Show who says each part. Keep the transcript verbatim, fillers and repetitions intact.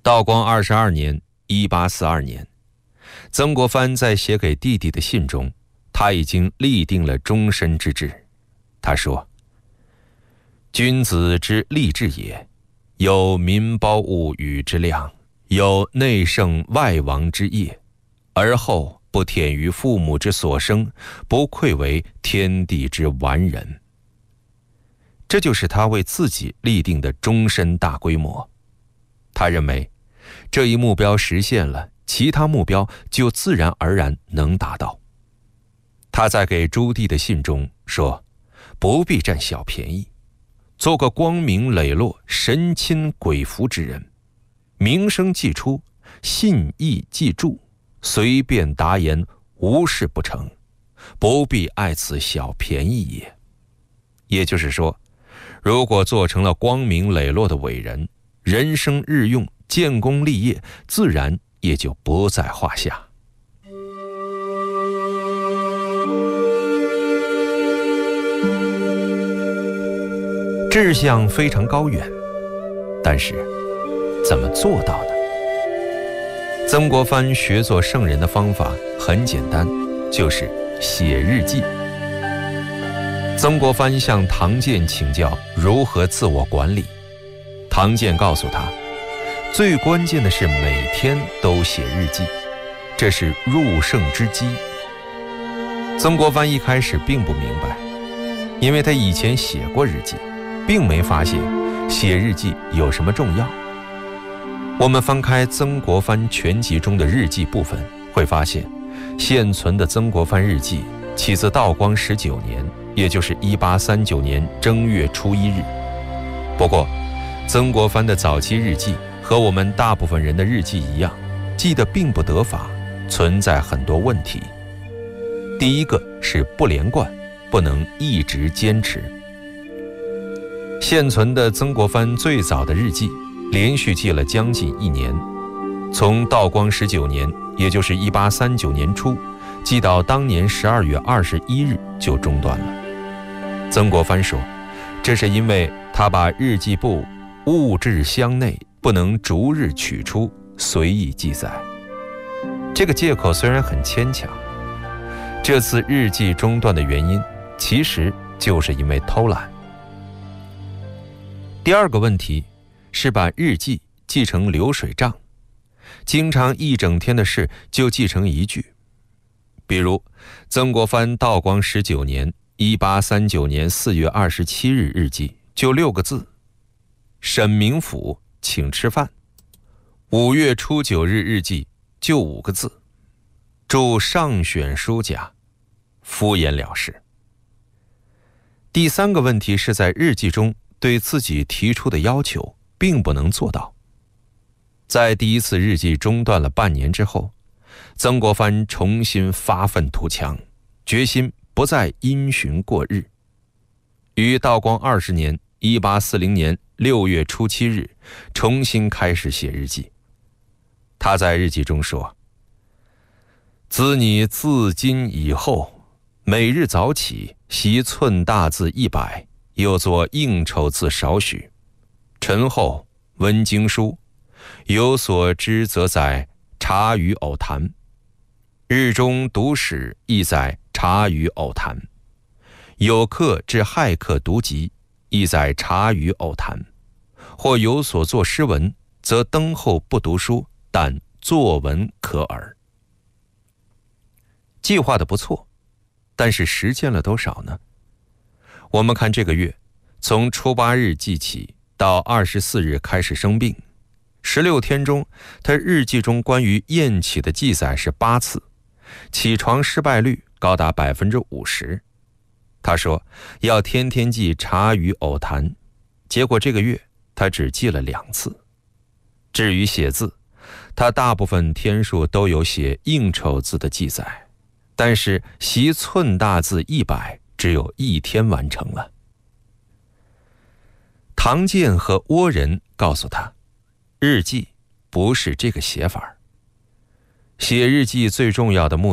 Speaker 1: 道光二十二年一八四二年，曾国藩在写给弟弟的信中，他已经立定了终身之志。他说：君子之立志也，有民胞物与之量，有内圣外王之业，而后不忝于父母之所生，不愧为天地之完人。这就是他为自己立定的终身大规模。他认为这一目标实现了，其他目标就自然而然能达到。他在给朱棣的信中说：不必占小便宜，做个光明磊落、神亲鬼服之人，名声既出，信义既著，随便答言，无事不成，不必爱此小便宜也。也就是说，如果做成了光明磊落的伟人，人生日用、建功立业，自然也就不在话下。志向非常高远，但是怎么做到呢？曾国藩学做圣人的方法很简单，就是写日记。曾国藩向唐建请教如何自我管理，唐建告诉他，最关键的是每天都写日记，这是入圣之基。曾国藩一开始并不明白，因为他以前写过日记，并没发现写日记有什么重要。我们翻开曾国藩全集中的日记部分，会发现现存的曾国藩日记起自道光十九年，也就是一八三九年正月初一日。不过曾国藩的早期日记和我们大部分人的日记一样，记得并不得法，存在很多问题。第一个是不连贯，不能一直坚持。现存的曾国藩最早的日记连续记了将近一年，从道光十九年，也就是一八三九年初，记到当年十二月二十一日就中断了。曾国藩说，这是因为他把日记簿物置箱内，不能逐日取出，随意记载。这个借口虽然很牵强，这次日记中断的原因其实就是因为偷懒。第二个问题是把日记记成流水账，经常一整天的事就记成一句。比如曾国藩道光十九年一八三九年四月二十七日日记就六个字：沈明府请吃饭。五月初九日日记就五个字：祝上选书家，敷衍了事。第三个问题是在日记中对自己提出的要求并不能做到。在第一次日记中断了半年之后，曾国藩重新发愤图强，决心不再因循过日。于道光二十年一八四零年六月初七日重新开始写日记。他在日记中说：自你自今以后，每日早起习寸大字一百，又作应酬字少许，晨后温经书，有所知则在茶余偶谈，日中读史亦在茶余偶谈，有课至骇客读集，亦在茶余偶谈，或有所作诗文，则登后不读书，但作文可耳。计划的不错，但是实践了多少呢？我们看这个月，从初八日记起到二十四日开始生病，十六天中，他日记中关于宴起的记载是八次，起床失败率高达百分之五十。他说要天天记茶余偶谈，结果这个月他只记了两次。至于写字，他大部分天数都有写应酬字的记载，但是习寸大字一百只有一天完成了。唐建和倭人告诉他，日记不是这个写法。写日记最重要的目的